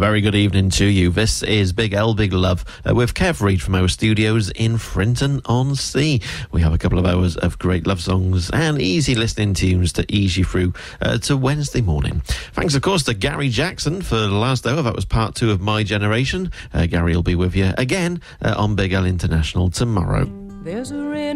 very good evening to you. This is Big L, Big Love, with Kev Reid from our studios in Frinton-on-Sea. We have a couple of hours of great love songs and easy listening tunes to ease you through to Wednesday morning. Thanks, of course, to Gary Jackson for the last hour. That was part 2 of My Generation. Gary will be with you again on Big L International tomorrow. There's a